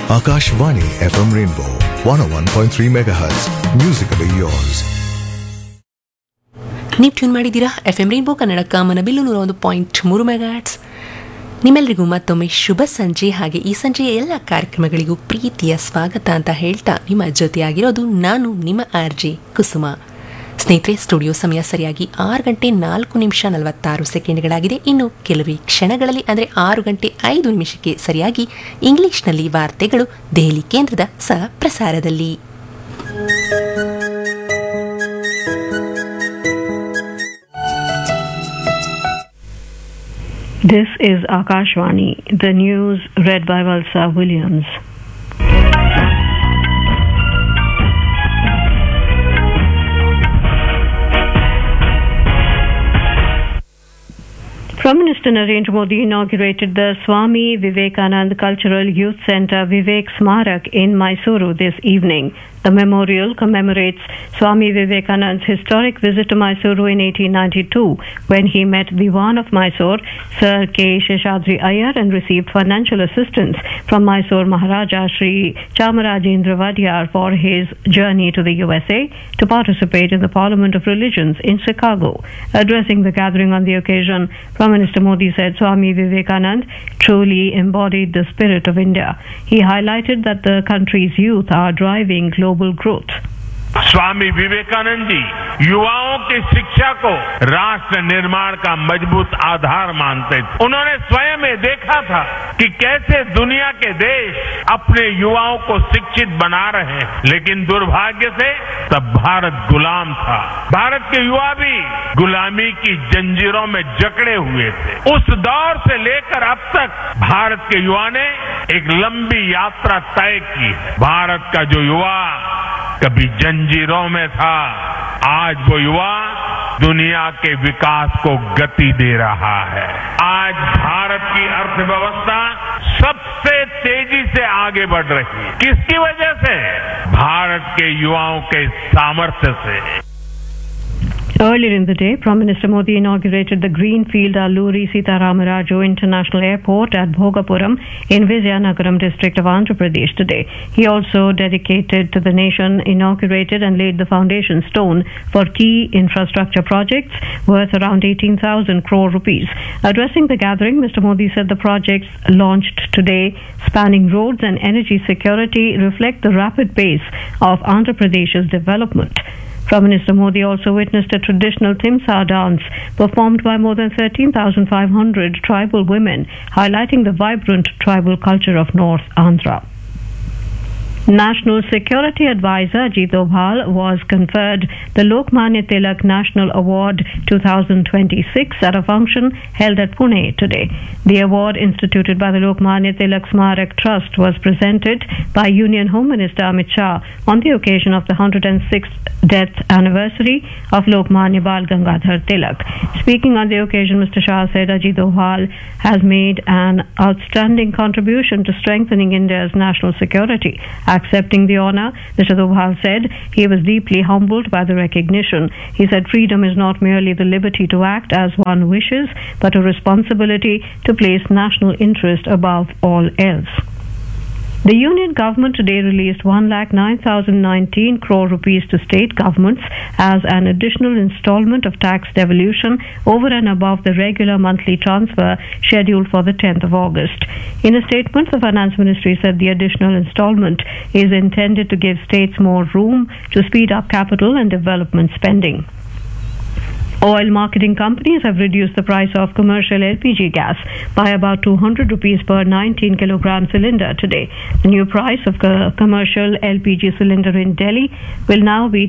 Akashvani FM Rainbow 101.3 MHz. Musically yours. ನೀವು tune ಮಾಡಿದ್ದೀರಾ FM rainbow Kannada ಕಾಮನಬಿಲ್ಲು 101.3 megahertz. ನಿಮ್ಮೆಲ್ಲರಿಗೂ ಮತ್ತೊಮ್ಮೆ ಶುಭ ಸಂಜೆ. ಹಾಗೆ ಈ ಸಂಜೆಯ ಎಲ್ಲ ಕಾರ್ಯಕ್ರಮಗಳಿಗೂ ಪ್ರೀತಿಯ ಸ್ವಾಗತ ಅಂತ ಹೇಳ್ತಾ ನಿಮ್ಮ ಜೊತೆಯಾಗಿರೋದು ನಾನು ನಿಮ್ಮ RJ ಕುಸುಮ. ಸ್ನೇಹಿತರೆ, ಸ್ಟುಡಿಯೋ ಸಮಯ ಸರಿಯಾಗಿ 6:04:46 ಇನ್ನು ಕೆಲವೇ ಕ್ಷಣಗಳಲ್ಲಿ ಅಂದರೆ 6:05 ಸರಿಯಾಗಿ ಇಂಗ್ಲಿಷ್ನಲ್ಲಿ ವಾರ್ತೆಗಳು ದೆಹಲಿ ಕೇಂದ್ರದ ಸಹ ಪ್ರಸಾರದಲ್ಲಿ. This is Akashvani, the news read by Valsa Williams. Prime Minister Narendra Modi inaugurated the Swami Vivekanand Cultural Youth Centre Vivek Smarak in Mysuru this evening. The memorial commemorates Swami Vivekanand's historic visit to Mysuru in 1892 when he met Diwan of Mysore, Sir K. Sheshadri Iyer, and received financial assistance from Mysore Maharaja Sri Chamarajendra Vadiyar for his journey to the USA to participate in the Parliament of Religions in Chicago. Addressing the gathering on the occasion, Prime Minister Modi said Swami Vivekanand truly embodied the spirit of India. He highlighted that the country's youth are driving global growth. Swami Vivekananda ji युवाओं की शिक्षा को राष्ट्र निर्माण का मजबूत आधार मानते थे. उन्होंने स्वयं में देखा था कि कैसे दुनिया के देश अपने युवाओं को शिक्षित बना रहे हैं, लेकिन दुर्भाग्य से तब भारत गुलाम था. भारत के युवा भी गुलामी की जंजीरों में जकड़े हुए थे. उस दौर से लेकर अब तक भारत के युवा ने एक लंबी यात्रा तय की है. भारत का जो युवा कभी जंजीरों में था, आज वो युवा दुनिया के विकास को गति दे रहा है. आज भारत की अर्थव्यवस्था सबसे तेजी से आगे बढ़ रही है. किसकी वजह से? भारत के युवाओं के सामर्थ्य से. Earlier in the day, Prime Minister Modi inaugurated the Greenfield Alluri Sitaramarajo International Airport at Bhogapuram in Vizianagaram district of Andhra Pradesh today. He also dedicated to the nation, inaugurated and laid the foundation stone for key infrastructure projects worth around 18,000 crore rupees. Addressing the gathering, Mr. Modi said the projects launched today, spanning roads and energy security, reflect the rapid pace of Andhra Pradesh's development. Prime Minister Modi also witnessed a traditional Timsa dance performed by more than 13,500 tribal women, highlighting the vibrant tribal culture of North Andhra. National Security Advisor Ajit Doval was conferred the Lokmanya Tilak National Award 2026 at a function held at Pune today. The award, instituted by the Lokmanya Tilak Smarak Trust, was presented by Union Home Minister Amit Shah on the occasion of the 106th death anniversary of Lokmanya Bal Gangadhar Tilak. Speaking on the occasion, Mr. Shah said Ajit Doval has made an outstanding contribution to strengthening India's national security. Accepting the honour, Mr. Doval said he was deeply humbled by the recognition. He said freedom is not merely the liberty to act as one wishes, but a responsibility to place national interest above all else. The Union Government today released 1,09,019 crore rupees to state governments as an additional installment of tax devolution over and above the regular monthly transfer scheduled for the 10th of August. In a statement, the Finance Ministry said the additional installment is intended to give states more room to speed up capital and development spending. Oil marketing companies have reduced the price of commercial LPG gas by about 200 rupees per 19 kilogram cylinder today. The new price of commercial LPG cylinder in Delhi will now be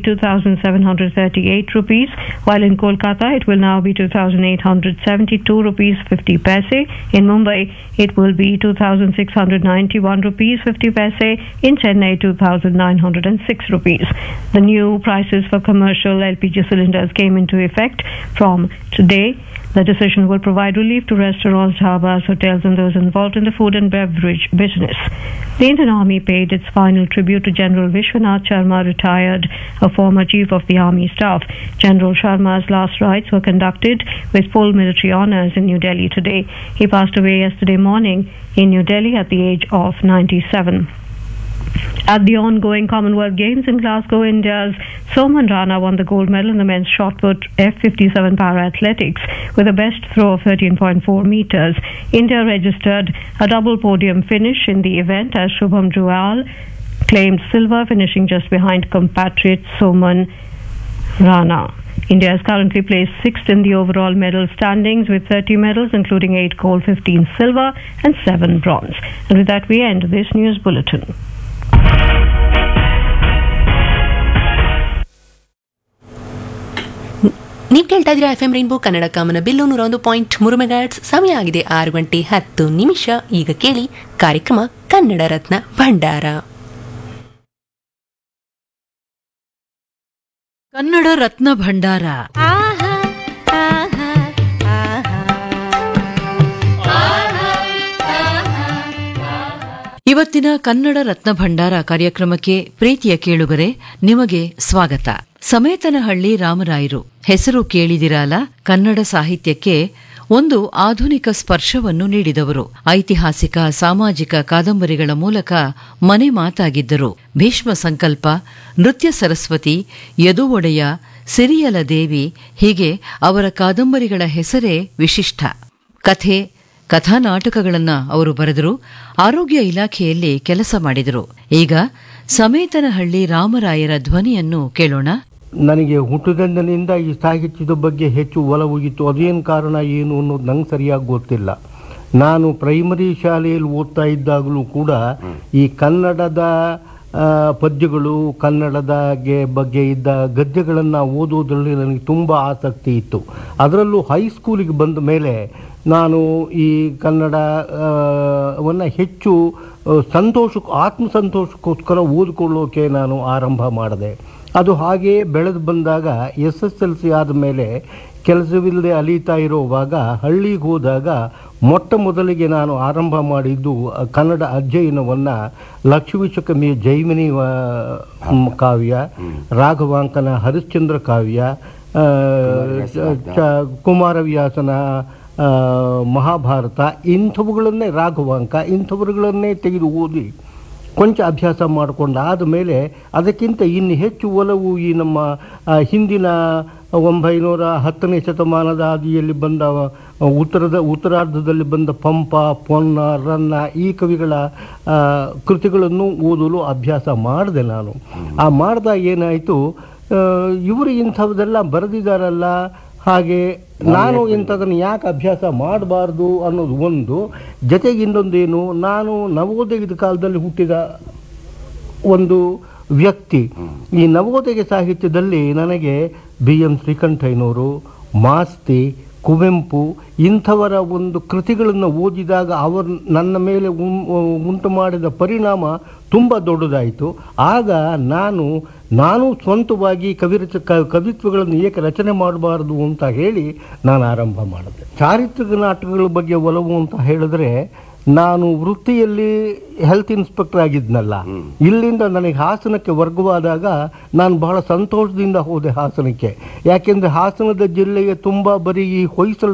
2,738 rupees, while in Kolkata it will now be 2,872 rupees 50 paise. In Mumbai it will be 2,691 rupees 50 paise. In Chennai 2,906 rupees. The new prices for commercial LPG cylinders came into effect from today. The decision will provide relief to restaurants, dhabas, hotels and those involved in the food and beverage business. The Indian Army paid its final tribute to General Vishwanath Sharma, retired, a former Chief of the Army Staff. General Sharma's last rites were conducted with full military honours in New Delhi today. He passed away yesterday morning in New Delhi at the age of 97. At the ongoing Commonwealth Games in Glasgow, India's Soman Rana won the gold medal in the men's shot put F57 para athletics with a best throw of 13.4 meters. India registered a double podium finish in the event as Shubham Juyal claimed silver, finishing just behind compatriot Soman Rana. India is currently placed 6th in the overall medal standings with 30 medals, including 8 gold, 15 silver and 7 bronze. And with that, we end this news bulletin. ನೀವು ಕೇಳ್ತಾ ಇದ್ದೀರಾ F M rainbow Kannada ಕಾಮನ bill 101.3 megahertz. ಸಮಯ ಆಗಿದೆ 6:10 ಈಗ ಕೇಳಿ ಕಾರ್ಯಕ್ರಮ ಕನ್ನಡ ರತ್ನ ಭಂಡಾರ. ಕನ್ನಡ ರತ್ನ ಭಂಡಾರ. ಇವತ್ತಿನ ಕನ್ನಡ ರತ್ನ ಭಂಡಾರ ಕಾರ್ಯಕ್ರಮಕ್ಕೆ ಪ್ರೀತಿಯ ಕೇಳುಗರೆ, ನಿಮಗೆ ಸ್ವಾಗತ. ಸಮೇತನಹಳ್ಳಿ ರಾಮರಾಯರು ಹೆಸರು ಕೇಳಿದಿರಲ್ಲ. ಕನ್ನಡ ಸಾಹಿತ್ಯಕ್ಕೆ ಒಂದು ಆಧುನಿಕ ಸ್ಪರ್ಶವನ್ನು ನೀಡಿದವರು. ಐತಿಹಾಸಿಕ ಸಾಮಾಜಿಕ ಕಾದಂಬರಿಗಳ ಮೂಲಕ ಮನೆ ಮಾತಾಗಿದ್ದರು. ಭೀಷ್ಮ ಸಂಕಲ್ಪ, ನೃತ್ಯ ಸರಸ್ವತಿ, ಯದು ಒಡೆಯ, ಸಿರಿಯಲ ದೇವಿ ಹೀಗೆ ಅವರ ಕಾದಂಬರಿಗಳ ಹೆಸರೇ ವಿಶಿಷ್ಟ. ಕಥೆ, ಕಥಾನಾಟಕಗಳನ್ನ ಅವರು ಬರೆದರು. ಆರೋಗ್ಯ ಇಲಾಖೆಯಲ್ಲಿ ಕೆಲಸ ಮಾಡಿದರು. ಈಗ ಸಮೇತನಹಳ್ಳಿ ರಾಮರಾಯರ ಧ್ವನಿಯನ್ನು ಕೇಳೋಣ. ನನಗೆ ಹುಟ್ಟುದಂದಿನಿಂದ ಈ ಸಾಹಿತ್ಯದ ಬಗ್ಗೆ ಹೆಚ್ಚು ಒಲವು ಇತ್ತು. ಅದೇನು ಕಾರಣ ಏನು ಅನ್ನೋದು ನಂಗೆ ಸರಿಯಾಗಿ ಗೊತ್ತಿಲ್ಲ. ನಾನು ಪ್ರೈಮರಿ ಶಾಲೆಯಲ್ಲಿ ಓದ್ತಾ ಇದ್ದಾಗಲೂ ಕೂಡ ಈ ಕನ್ನಡದ ಪದ್ಯಗಳು, ಕನ್ನಡದ ಬಗ್ಗೆ ಇದ್ದ ಗದ್ಯಗಳನ್ನು ಓದೋದ್ರಲ್ಲಿ ನನಗೆ ತುಂಬ ಆಸಕ್ತಿ ಇತ್ತು. ಅದರಲ್ಲೂ ಹೈಸ್ಕೂಲಿಗೆ ಬಂದ ಮೇಲೆ ನಾನು ಈ ಕನ್ನಡವನ್ನು ಹೆಚ್ಚು ಆತ್ಮಸಂತೋಷಕ್ಕೋಸ್ಕರ ಓದಿಕೊಳ್ಳೋಕೆ ನಾನು ಆರಂಭ ಮಾಡಿದೆ. ಅದು ಹಾಗೆಯೇ ಬೆಳೆದು ಬಂದಾಗ SSLC ಆದಮೇಲೆ ಕೆಲಸವಿಲ್ಲದೆ ಅಲೀತಾ ಇರೋವಾಗ ಹಳ್ಳಿಗೆ ಹೋದಾಗ ಮೊಟ್ಟ ಮೊದಲಿಗೆ ನಾನು ಆರಂಭ ಮಾಡಿದ್ದು ಕನ್ನಡ ಅಧ್ಯಯನವನ್ನು ಲಕ್ಷ್ಮೀಶಕಮಿಯ ಜೈಮಿನಿ ಕಾವ್ಯ, ರಾಘವಾಂಕನ ಹರಿಶ್ಚಂದ್ರ ಕಾವ್ಯ, ಕುಮಾರವ್ಯಾಸನ ಮಹಾಭಾರತ, ಇಂಥವುಗಳನ್ನೇ ರಾಘವಾಂಕ ಇಂಥವುಗಳನ್ನೇ ತೆಗೆದು ಓದಿ ಕೊಂಚ ಅಭ್ಯಾಸ ಮಾಡಿಕೊಂಡು ಆದಮೇಲೆ ಅದಕ್ಕಿಂತ ಇನ್ನು ಹೆಚ್ಚು ಒಲವು ಈ ನಮ್ಮ ಹಿಂದಿನ 910ನೇ ಶತಮಾನದ ಆದಿಯಲ್ಲಿ ಬಂದ ಉತ್ತರಾರ್ಧದಲ್ಲಿ ಬಂದ ಪಂಪ, ಪೊನ್ನ, ರನ್ನ ಈ ಕವಿಗಳ ಕೃತಿಗಳನ್ನು ಓದಲು ಅಭ್ಯಾಸ ಮಾಡಿದೆ ನಾನು. ಮಾಡಿದಾಗ ಏನಾಯಿತು, ಇವರು ಇಂಥದ್ದೆಲ್ಲ ಬರೆದಿದ್ದಾರಲ್ಲ, ಹಾಗೆ ನಾನು ಇಂಥದನ್ನು ಯಾಕೆ ಅಭ್ಯಾಸ ಮಾಡಬಾರ್ದು ಅನ್ನೋದು ಒಂದು. ಜೊತೆಗೆ ಇನ್ನೊಂದೇನು, ನಾನು ನವೋದಯದ ಕಾಲದಲ್ಲಿ ಹುಟ್ಟಿದ ಒಂದು ವ್ಯಕ್ತಿ. ಈ ನವೋದಯ ಸಾಹಿತ್ಯದಲ್ಲಿ ನನಗೆ BM ಶ್ರೀಕಂಠಯ್ಯನವರು, ಮಾಸ್ತಿ, ಕುವೆಂಪು ಇಂಥವರ ಒಂದು ಕೃತಿಗಳನ್ನು ಓದಿದಾಗ ಅವರು ನನ್ನ ಮೇಲೆ ಉಂಟು ಮಾಡಿದ ಪರಿಣಾಮ ತುಂಬ ದೊಡ್ಡದಾಯಿತು. ಆಗ ನಾನು ಸ್ವಂತವಾಗಿ ಕವಿತ್ವಗಳನ್ನು ಏಕೆ ರಚನೆ ಮಾಡಬಾರ್ದು ಅಂತ ಹೇಳಿ ನಾನು ಆರಂಭ ಮಾಡಿದೆ. ಚಾರಿತ್ರಿಕ ನಾಟಕಗಳ ಬಗ್ಗೆ ಒಲವು ಅಂತ ಹೇಳಿದ್ರೆ, ನಾನು ವೃತ್ತಿಯಲ್ಲಿ ಹೆಲ್ತ್ ಇನ್ಸ್ಪೆಕ್ಟರ್ ಆಗಿದ್ನಲ್ಲ, ಇಲ್ಲಿಂದ ನನಗೆ ಹಾಸನಕ್ಕೆ ವರ್ಗವಾದಾಗ ನಾನು ಬಹಳ ಸಂತೋಷದಿಂದ ಹೋದೆ ಹಾಸನಕ್ಕೆ. ಯಾಕೆಂದರೆ ಹಾಸನದ ಜಿಲ್ಲೆಯ ತುಂಬ ಬರೀ ಈ ಹೊಯ್ಸಳ